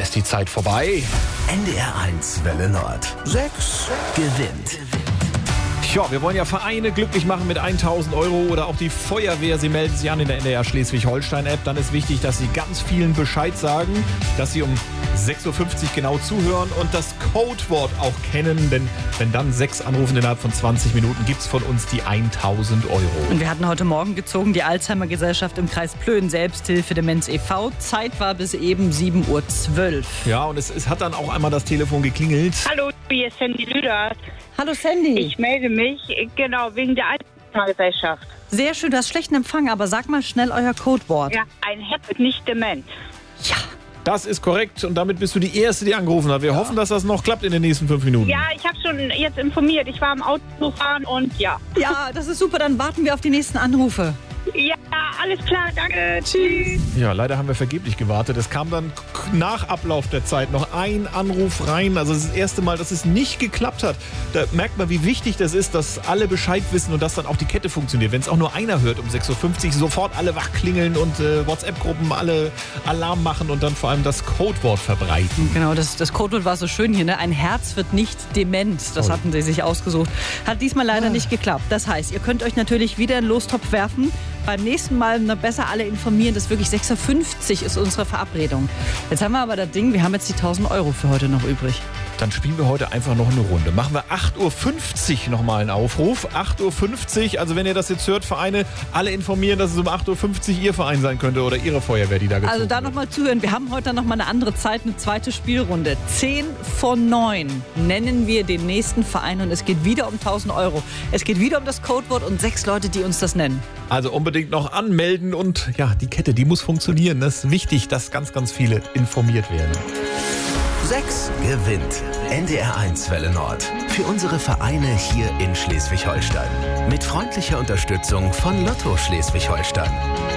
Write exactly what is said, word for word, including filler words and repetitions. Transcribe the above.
ist die Zeit vorbei. N D R eins Welle Nord. Sechs gewinnt. Ja, wir wollen ja Vereine glücklich machen mit tausend Euro oder auch die Feuerwehr. Sie melden sich an in der N D R Schleswig-Holstein-App. Dann ist wichtig, dass Sie ganz vielen Bescheid sagen, dass Sie um sechs Uhr fünfzig genau zuhören und das Codewort auch kennen. Denn wenn dann sechs anrufen innerhalb von zwanzig Minuten, gibt's von uns die tausend Euro. Und wir hatten heute Morgen gezogen die Alzheimer-Gesellschaft im Kreis Plön, Selbsthilfe Demenz e V. Zeit war bis eben sieben Uhr zwölf. Ja, und es, es hat dann auch einmal das Telefon geklingelt. Hallo, hier ist Sandy Lüders. Hallo Sandy. Ich melde mich, genau, wegen der Alzheimer-Gesellschaft. Sehr schön, du hast schlechten Empfang, aber sag mal schnell euer Codewort. Ja, ein Herz wird nicht dement. Ja. Das ist korrekt und damit bist du die Erste, die angerufen hat. Wir ja. hoffen, dass das noch klappt in den nächsten fünf Minuten. Ja, ich habe schon jetzt informiert. Ich war am Autofahren und ja. Ja, das ist super, dann warten wir auf die nächsten Anrufe. Ja, alles klar, danke, tschüss. Ja, leider haben wir vergeblich gewartet. Es kam dann nach Ablauf der Zeit noch ein Anruf rein. Also das, ist das erste Mal, dass es nicht geklappt hat. Da merkt man, wie wichtig das ist, dass alle Bescheid wissen und dass dann auch die Kette funktioniert. Wenn es auch nur einer hört um sechs Uhr fünfzig, sofort alle wach klingeln und äh, WhatsApp-Gruppen alle Alarm machen und dann vor allem das Codewort verbreiten. Genau, das, das Codewort war so schön hier, ne? Ein Herz wird nicht dement. Das hatten sie sich ausgesucht. Hat diesmal leider nicht geklappt. Das heißt, ihr könnt euch natürlich wieder in den Lostopf werfen. Beim nächsten Mal noch besser alle informieren. Das ist wirklich sechs Uhr fünfzig ist unsere Verabredung. Jetzt haben wir aber das Ding, wir haben jetzt die tausend Euro für heute noch übrig. Dann spielen wir heute einfach noch eine Runde. Machen wir acht Uhr fünfzig nochmal einen Aufruf. acht Uhr fünfzig, also wenn ihr das jetzt hört, Vereine, alle informieren, dass es um acht Uhr fünfzig ihr Verein sein könnte oder ihre Feuerwehr, die da gezogen Also da nochmal zuhören. Wir haben heute nochmal eine andere Zeit, eine zweite Spielrunde. zehn vor neun nennen wir den nächsten Verein und es geht wieder um tausend Euro. Es geht wieder um das Codewort und sechs Leute, die uns das nennen. Also unbedingt noch anmelden und ja, die Kette, die muss funktionieren. Das ist wichtig, dass ganz, ganz viele informiert werden. Sechs gewinnt. N D R eins Welle Nord. Für unsere Vereine hier in Schleswig-Holstein. Mit freundlicher Unterstützung von Lotto Schleswig-Holstein.